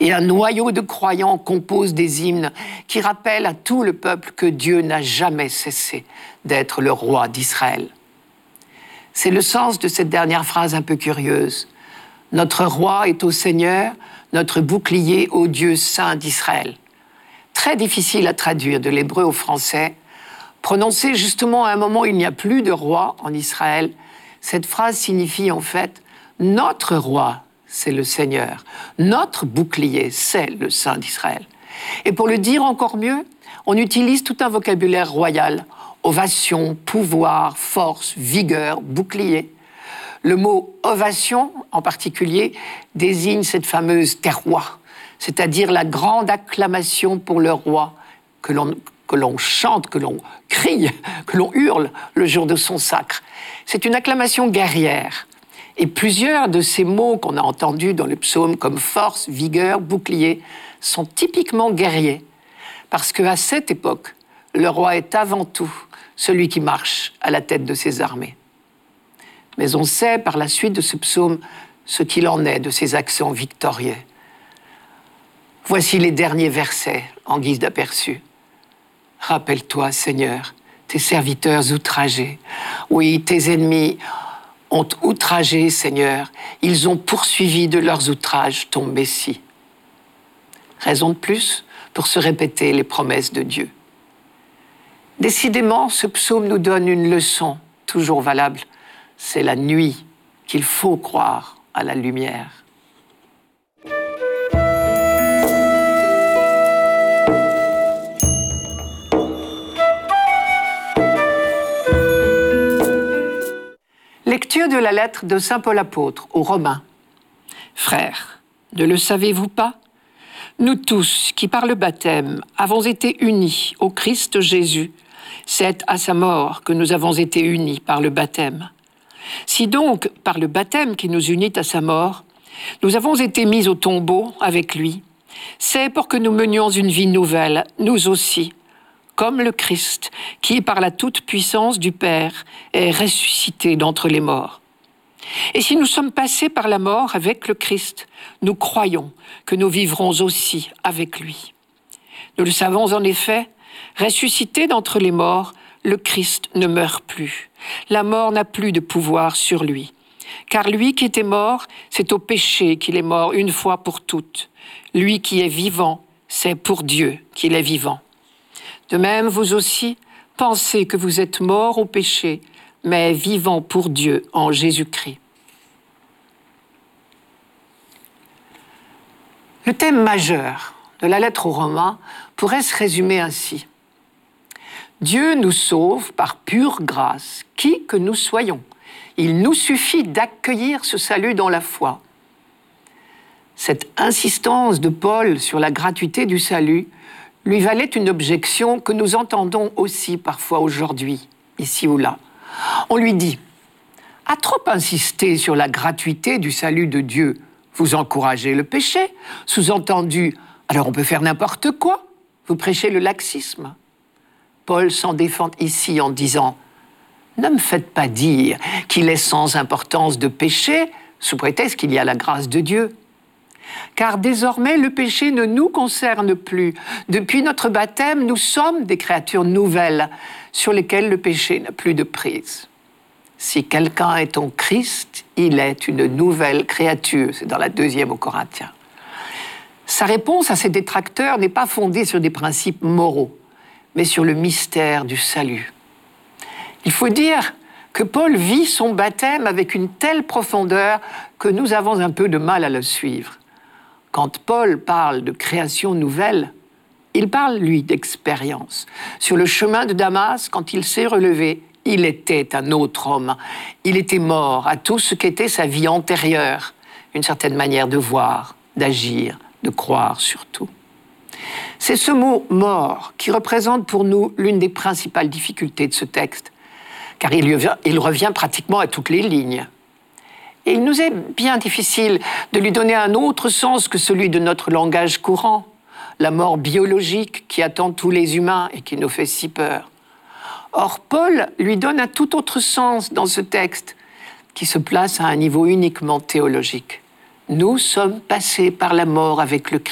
Et un noyau de croyants compose des hymnes qui rappellent à tout le peuple que Dieu n'a jamais cessé d'être le roi d'Israël. C'est le sens de cette dernière phrase un peu curieuse. Notre roi est au Seigneur, notre bouclier au Dieu saint d'Israël. Très difficile à traduire de l'hébreu au français. Prononcée justement à un moment où il n'y a plus de roi en Israël, cette phrase signifie en fait « Notre roi, c'est le Seigneur. Notre bouclier, c'est le Saint d'Israël. » Et pour le dire encore mieux, on utilise tout un vocabulaire royal. Ovation, pouvoir, force, vigueur, bouclier. Le mot ovation, en particulier, désigne cette fameuse terroir, c'est-à-dire la grande acclamation pour le roi que l'on chante, que l'on crie, que l'on hurle le jour de son sacre. C'est une acclamation guerrière. Et plusieurs de ces mots qu'on a entendus dans le psaume, comme force, vigueur, bouclier, sont typiquement guerriers. Parce qu'à cette époque, le roi est avant tout celui qui marche à la tête de ses armées. Mais on sait par la suite de ce psaume ce qu'il en est de ces accents victorieux. Voici les derniers versets en guise d'aperçu. Rappelle-toi, Seigneur, tes serviteurs outragés. Oui, tes ennemis ont outragé, Seigneur. Ils ont poursuivi de leurs outrages ton Messie. Raison de plus pour se répéter les promesses de Dieu. Décidément, ce psaume nous donne une leçon toujours valable. C'est la nuit qu'il faut croire à la lumière. Lecture de la lettre de saint Paul apôtre aux Romains. Frères, ne le savez-vous pas ? Nous tous qui par le baptême avons été unis au Christ Jésus, c'est à sa mort que nous avons été unis par le baptême. Si donc, par le baptême qui nous unit à sa mort, nous avons été mis au tombeau avec lui, c'est pour que nous menions une vie nouvelle, nous aussi, comme le Christ, qui, par la toute-puissance du Père, est ressuscité d'entre les morts. Et si nous sommes passés par la mort avec le Christ, nous croyons que nous vivrons aussi avec lui. Nous le savons en effet, ressuscité d'entre les morts, le Christ ne meurt plus. La mort n'a plus de pouvoir sur lui. Car lui qui était mort, c'est au péché qu'il est mort une fois pour toutes. Lui qui est vivant, c'est pour Dieu qu'il est vivant. De même, vous aussi, pensez que vous êtes morts au péché, mais vivants pour Dieu en Jésus-Christ. Le thème majeur de la lettre aux Romains pourrait se résumer ainsi. Dieu nous sauve par pure grâce, qui que nous soyons. Il nous suffit d'accueillir ce salut dans la foi. Cette insistance de Paul sur la gratuité du salut lui valait une objection que nous entendons aussi parfois aujourd'hui, ici ou là. On lui dit « À trop insister sur la gratuité du salut de Dieu, vous encouragez le péché. Sous-entendu, alors on peut faire n'importe quoi. Vous prêchez le laxisme. » Paul s'en défend ici en disant « Ne me faites pas dire qu'il est sans importance de pécher, sous prétexte qu'il y a la grâce de Dieu. Car désormais, le péché ne nous concerne plus. Depuis notre baptême, nous sommes des créatures nouvelles sur lesquelles le péché n'a plus de prise. Si quelqu'un est en Christ, il est une nouvelle créature. » C'est dans la 2e aux Corinthiens. Sa réponse à ses détracteurs n'est pas fondée sur des principes moraux, mais sur le mystère du salut. Il faut dire que Paul vit son baptême avec une telle profondeur que nous avons un peu de mal à le suivre. Quand Paul parle de création nouvelle, il parle, lui, d'expérience. Sur le chemin de Damas, quand il s'est relevé, il était un autre homme. Il était mort à tout ce qu'était sa vie antérieure, une certaine manière de voir, d'agir, de croire surtout. C'est ce mot « mort » qui représente pour nous l'une des principales difficultés de ce texte, car il revient pratiquement à toutes les lignes. Et il nous est bien difficile de lui donner un autre sens que celui de notre langage courant, la mort biologique qui attend tous les humains et qui nous fait si peur. Or, Paul lui donne un tout autre sens dans ce texte, qui se place à un niveau uniquement théologique. Nous sommes passés par la mort avec le Christ.